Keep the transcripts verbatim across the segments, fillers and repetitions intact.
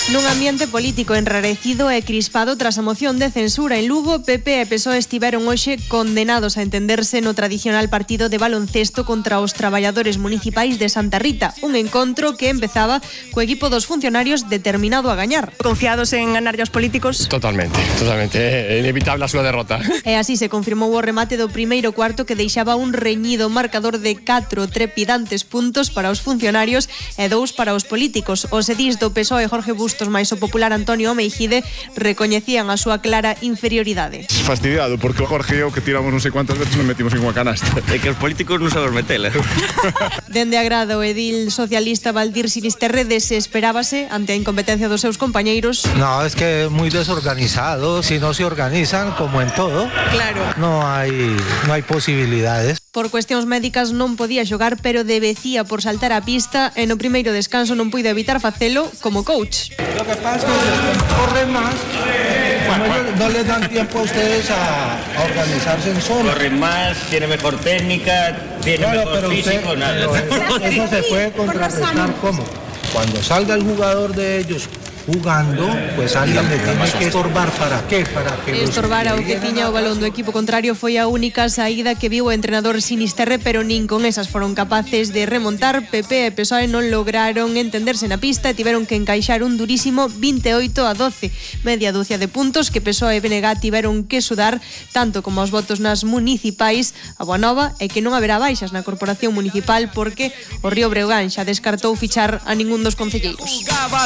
Nun ambiente político enrarecido e crispado tras a moción de censura en Lugo, P P e P S O E estiveron hoxe condenados a entenderse no tradicional partido de baloncesto contra os traballadores municipais de Santa Rita, un encontro que empezaba co equipo dos funcionarios determinado a gañar. Confiados en ganar os políticos? Totalmente, totalmente, é inevitable a súa derrota. E así se confirmou o remate do primeiro cuarto que deixaba un reñido marcador de catro trepidantes puntos para os funcionarios e dous para os políticos. Os edís do P S O E Jorge Bustos máis o popular Antonio Omeijide recoñecían a súa clara inferioridade. Fastidiado, porque o Jorge e eu que tiramos non sei cuántas veces nos metimos en unha canasta. É que os políticos non sabemos metela. Dende a grada o edil socialista Valdir Sinisterre desesperábase ante a incompetencia dos seus compañeiros. No, es que é moi desorganizado. Si no se organizan, como en todo, claro, no hai, no hai posibilidades. Por cuestións médicas non podía xogar, pero debecía por saltar a pista e no primeiro descanso non puido evitar facelo como coach. Lo que pasa es que corren más, como ellos no les dan tiempo a ustedes a, a organizarse en zona. Corren más, tiene mejor técnica, tiene claro, mejor pero físico, usted, nada. Eso, eso se puede contrarrestar, ¿cómo? Cuando salga el jugador de ellos jugando, pues alguén le tiene que estorbar. ¿Para qué? Para que estorbar ao que tiña o balón do equipo contrario foi a única saída que viu o entrenador Sinisterre, pero nin con esas foron capaces de remontar. P P e P S O E non lograron entenderse na pista e tiveron que encaixar un durísimo veintioito a doce, media dúcia de puntos que P S O E e B N G tiveron que sudar tanto como os votos nas municipais. A boa nova é que non haberá baixas na corporación municipal porque o Río Breogán xa descartou fichar a ningún dos concelleiros.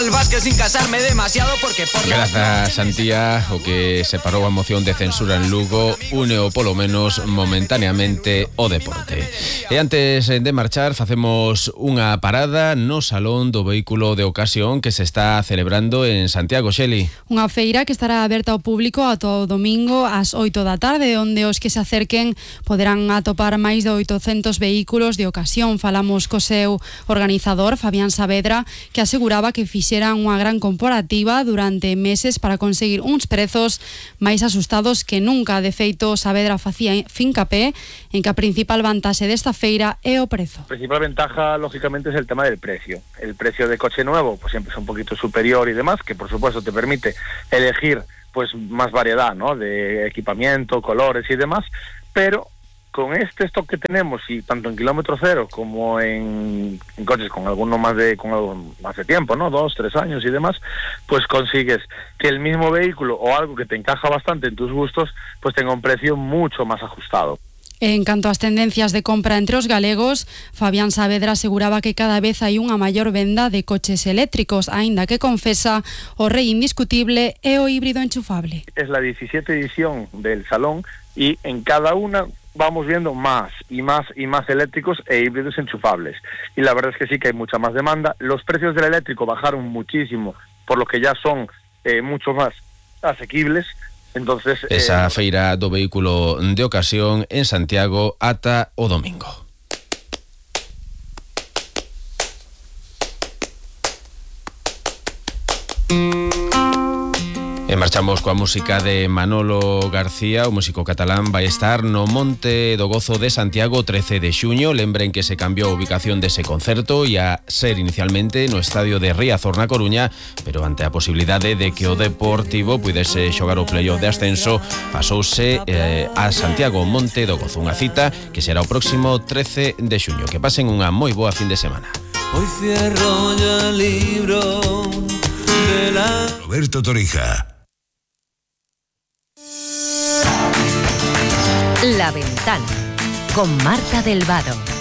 Grazas, Santía. O que separou a moción de censura en Lugo úneo polo menos momentaneamente o deporte. E antes de marchar facemos unha parada no Salón do Vehículo de Ocasión que se está celebrando en Santiago, Xeli. Unha feira que estará aberta ao público ata o domingo ás oito da tarde, onde os que se acerquen poderán atopar máis de oitocentos vehículos de ocasión. Falamos co seu organizador, Fabián Saavedra, que aseguraba que fixeran unha gran comparativa durante meses para conseguir uns prezos máis asustados que nunca. De feito, Saavedra facía fincapé en que a principal vantaxe desta feira é o prezo. La principal ventaja, lógicamente, es el tema del precio. El precio de coche nuevo pues siempre es un poquito superior y demás, que por supuesto te permite elegir pues más variedad, ¿no?, de equipamiento, colores y demás, pero con este stock que tenemos, y tanto en kilómetro cero como en, en coches con alguno más de con algo más de tiempo, ¿no?, dos, tres años y demás, pues consigues que el mismo vehículo o algo que te encaja bastante en tus gustos, pues tenga un precio mucho más ajustado. En canto ás tendencias de compra entre os galegos, Fabián Saavedra aseguraba que cada vez hai unha maior venda de coches eléctricos, aínda que confesa o rei indiscutible é o híbrido enchufable. Es la diecisiete edición del Salón y en cada una vamos viendo más y más y más eléctricos e híbridos enchufables. Y la verdad es que sí que hay mucha más demanda. Los precios del eléctrico bajaron muchísimo, por lo que ya son eh, mucho más asequibles. Entonces, Esa eh, feira do vehículo de ocasión en Santiago ata o domingo. E marchamos coa música de Manolo García. O músico catalán vai estar no Monte do Gozo de Santiago trece de xuño. Lembren que se cambiou a ubicación dese concerto e a ser inicialmente no estadio de Riazor na Coruña, pero ante a posibilidade de que o Deportivo puidese xogar o playoff de ascenso, pasouse eh, a Santiago Monte do Gozo, unha cita que será o próximo trece de xuño. Que pasen unha moi boa fin de semana. Hoy cierro ya el libro de la... Roberto Torija. La Ventana, con Marta del Vado.